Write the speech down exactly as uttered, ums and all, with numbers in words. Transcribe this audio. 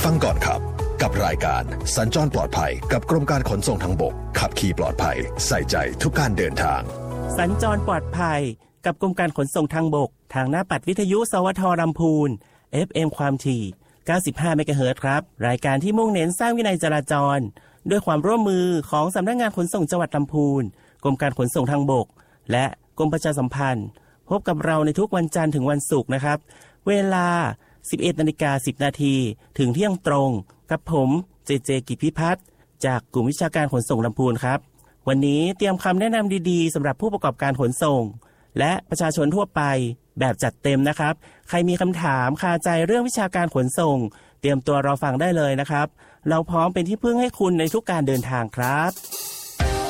ฟังก่อนครับกับรายการสัญจรปลอดภัยกับกรมการขนส่งทางบกขับขี่ปลอดภัยใส่ใจทุกการเดินทางสัญจรปลอดภัยกับกรมการขนส่งทางบกทางหน้าปัดวิทยุสวทลำพูน เอฟ เอ็ม ความถี่เก้าสิบห้าเมกะเฮิรตซ์ครับรายการที่มุ่งเน้นสร้างวินัยจราจรด้วยความร่วมมือของสำนักงานขนส่งจังหวัดลำพูนกรมการขนส่งทางบกและกรมประชาสัมพันธ์พบกับเราในทุกวันจันทร์ถึงวันศุกร์นะครับเวลา สิบเอ็ดนาฬิกาสิบนาทีถึงเที่ยงตรงกับผมเจเจกิจพิพัฒน์จากกลุ่มวิชาการขนส่งลำพูนครับวันนี้เตรียมคำแนะนำดีๆสำหรับผู้ประกอบการขนส่งและประชาชนทั่วไปแบบจัดเต็มนะครับใครมีคำถามคาใจเรื่องวิชาการขนส่งเตรียมตัวรอฟังได้เลยนะครับเราพร้อมเป็นที่พึ่งให้คุณในทุกการเดินทางครับ